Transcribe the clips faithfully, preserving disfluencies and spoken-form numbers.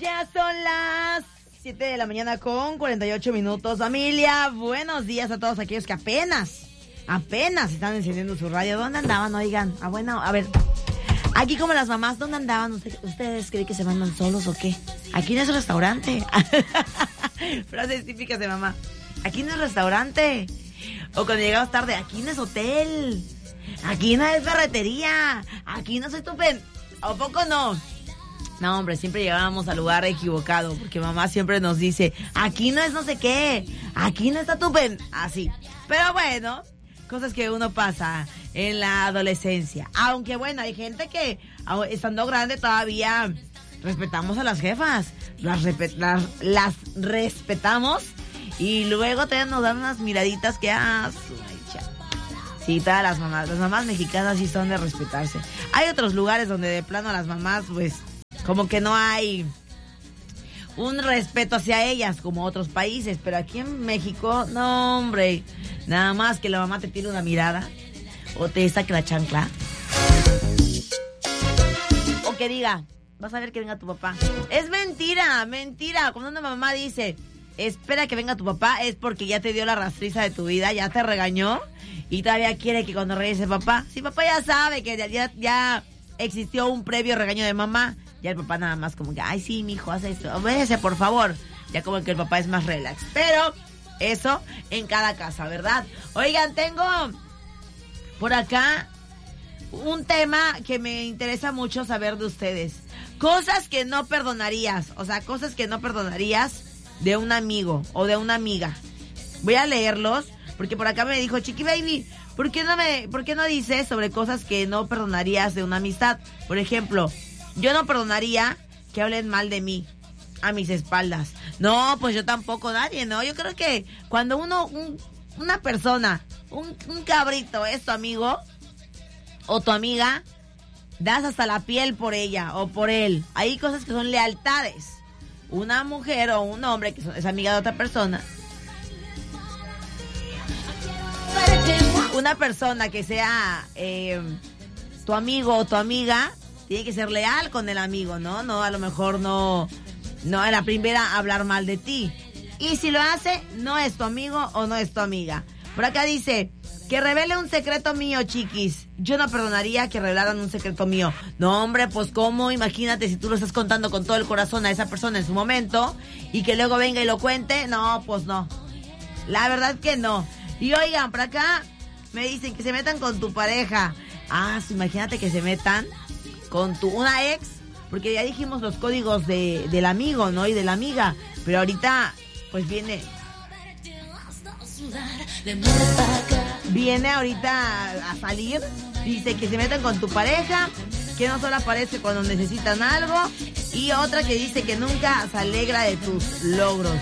Ya son las siete de la mañana con cuarenta y ocho minutos. Familia, buenos días a todos aquellos que apenas, apenas están encendiendo su radio. ¿Dónde andaban? Oigan, ah, bueno, a ver, aquí como las mamás, ¿dónde andaban? ¿Ustedes creen que se mandan solos o qué? Aquí no es restaurante. Frases típicas de mamá. Aquí no es restaurante. O cuando llegamos tarde, aquí no es hotel. Aquí no es ferretería. Aquí no soy tu pen... ¿O poco no? No, hombre, siempre llegábamos al lugar equivocado, porque mamá siempre nos dice, aquí no es no sé qué, aquí no está tu pen... Así. Pero bueno, cosas que uno pasa en la adolescencia. Aunque bueno, hay gente que, estando grande, todavía respetamos a las jefas. Las, repet- las, las respetamos y luego te nos dan unas miraditas que... Ah, su mecha. Sí, todas las mamás, las mamás mexicanas sí son de respetarse. Hay otros lugares donde de plano las mamás, pues... como que no hay un respeto hacia ellas como otros países, pero aquí en México, no, hombre, nada más que la mamá te tire una mirada o te saque la chancla o que diga, vas a ver que venga tu papá. Es mentira, mentira. Cuando una mamá dice, espera que venga tu papá, es porque ya te dio la rastriza de tu vida, ya te regañó y todavía quiere que cuando regrese papá, si papá ya sabe que ya, ya existió un previo regaño de mamá, ya el papá nada más como que, ay, sí, mijo, haz esto, obedece, por favor. Ya como que el papá es más relax. Pero eso en cada casa, ¿verdad? Oigan, tengo por acá un tema que me interesa mucho saber de ustedes. Cosas que no perdonarías, o sea, cosas que no perdonarías de un amigo o de una amiga. Voy a leerlos, porque por acá me dijo, Chiqui Baby, ¿por qué no me, por qué no dices sobre cosas que no perdonarías de una amistad? Por ejemplo, yo no perdonaría que hablen mal de mí a mis espaldas. No, pues yo tampoco, nadie, ¿no? Yo creo que cuando uno, un, una persona, un, un cabrito es tu amigo o tu amiga, das hasta la piel por ella o por él. Hay cosas que son lealtades. Una mujer o un hombre que es amiga de otra persona, una persona que sea eh, tu amigo o tu amiga, tiene que ser leal con el amigo, ¿no? No, a lo mejor no, no a la primera hablar mal de ti. Y si lo hace, no es tu amigo o no es tu amiga. Por acá dice, que revele un secreto mío, chiquis. Yo no perdonaría que revelaran un secreto mío. No, hombre, pues ¿cómo? Imagínate si tú lo estás contando con todo el corazón a esa persona en su momento y que luego venga y lo cuente. No, pues no. La verdad que no. Y oigan, por acá me dicen que se metan con tu pareja. Ah, imagínate que se metan con tu una ex, porque ya dijimos los códigos de, del amigo, ¿no? Y de la amiga, pero ahorita pues viene viene ahorita a salir. Dice que se metan con tu pareja, que no solo aparece cuando necesitan algo, y otra que dice que nunca se alegra de tus logros.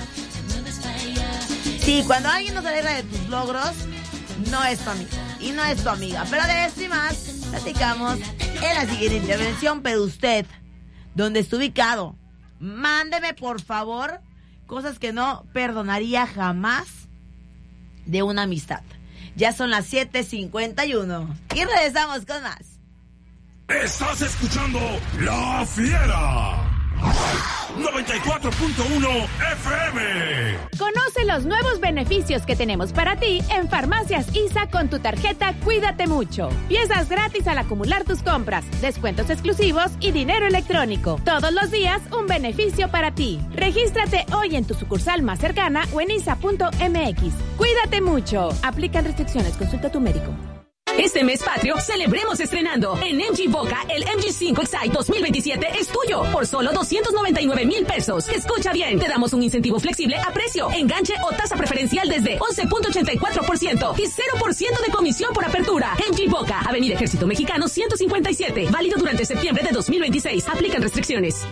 Sí, cuando alguien no se alegra de tus logros, no es tu amigo y no es tu amiga. Pero de esto y más platicamos en la siguiente intervención. Pero usted, ¿dónde está ubicado? Mándeme, por favor, cosas que no perdonaría jamás de una amistad. Ya son las siete cincuenta y uno y regresamos con más. Estás escuchando La Fiera noventa y cuatro punto uno F M. Conoce los nuevos beneficios que tenemos para ti en Farmacias I S A con tu tarjeta Cuídate Mucho. Piezas gratis al acumular tus compras, descuentos exclusivos y dinero electrónico. Todos los días un beneficio para ti. Regístrate hoy en tu sucursal más cercana o en isa punto m x. Cuídate mucho. Aplican restricciones. Consulta a tu médico. Este mes patrio, celebremos estrenando. En M G Boca, el M G cinco Excite dos mil veintisiete es tuyo por solo doscientos noventa y nueve mil pesos. Escucha bien, te damos un incentivo flexible a precio, enganche o tasa preferencial desde once punto ochenta y cuatro por ciento y cero por ciento de comisión por apertura. M G Boca, Avenida Ejército Mexicano ciento cincuenta y siete. Válido durante septiembre de dos mil veintiséis. Aplican restricciones.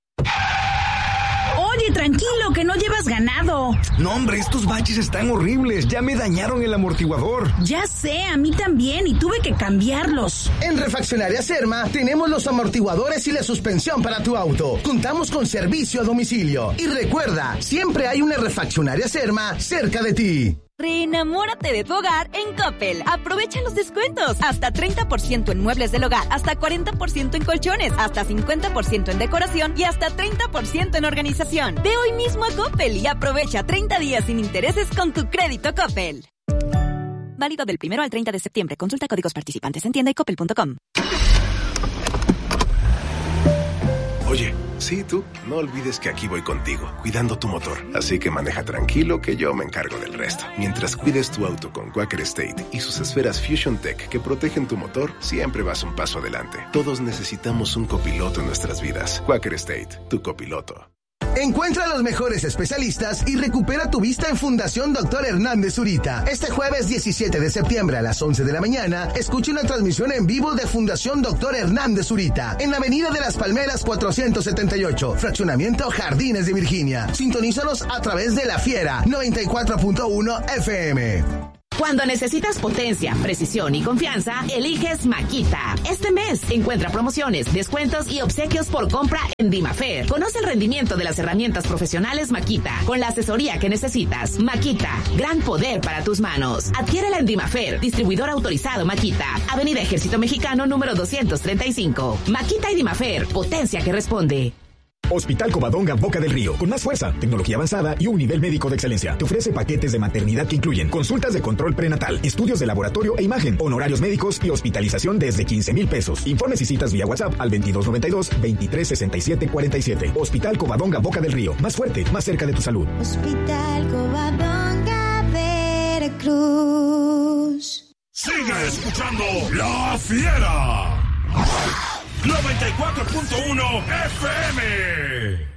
Oye, tranquilo, que no llevas ganado. No, hombre, estos baches están horribles. Ya me dañaron el amortiguador. Ya sé, a mí también, y tuve que cambiarlos. En Refaccionaria Serma tenemos los amortiguadores y la suspensión para tu auto. Contamos con servicio a domicilio. Y recuerda, siempre hay una Refaccionaria Serma cerca de ti. Reenamórate de tu hogar en Coppel. Aprovecha los descuentos. Hasta treinta por ciento en muebles del hogar, hasta cuarenta por ciento en colchones, hasta cincuenta por ciento en decoración y hasta treinta por ciento en organización. Ve hoy mismo a Coppel y aprovecha treinta días sin intereses con tu crédito Coppel. Válido del primero al treinta de septiembre. Consulta códigos participantes en tienda y coppel punto com. Oye, sí, tú, no olvides que aquí voy contigo, cuidando tu motor. Así que maneja tranquilo que yo me encargo del resto. Mientras cuides tu auto con Quaker State y sus esferas Fusion Tech que protegen tu motor, siempre vas un paso adelante. Todos necesitamos un copiloto en nuestras vidas. Quaker State, tu copiloto. Encuentra a los mejores especialistas y recupera tu vista en Fundación Doctor Hernández Zurita. Este jueves diecisiete de septiembre a las once de la mañana, escucha una transmisión en vivo de Fundación Doctor Hernández Zurita en la Avenida de las Palmeras cuatrocientos setenta y ocho, Fraccionamiento Jardines de Virginia. Sintonízanos a través de La Fiera noventa y cuatro punto uno F M. Cuando necesitas potencia, precisión y confianza, eliges Makita. Este mes encuentra promociones, descuentos y obsequios por compra en Dimafer. Conoce el rendimiento de las herramientas profesionales Makita con la asesoría que necesitas. Makita, gran poder para tus manos. Adquiérela en Dimafer, distribuidor autorizado Makita. Avenida Ejército Mexicano número doscientos treinta y cinco. Makita y Dimafer, potencia que responde. Hospital Covadonga Boca del Río, con más fuerza, tecnología avanzada y un nivel médico de excelencia. Te ofrece paquetes de maternidad que incluyen consultas de control prenatal, estudios de laboratorio e imagen, honorarios médicos y hospitalización desde quince mil pesos. Informes y citas vía WhatsApp al veintidós noventa y dos, veintitrés sesenta y siete cuarenta y siete. Hospital Covadonga Boca del Río, más fuerte, más cerca de tu salud. Hospital Covadonga Veracruz. Sigue escuchando La Fiera. noventa y cuatro punto uno F M.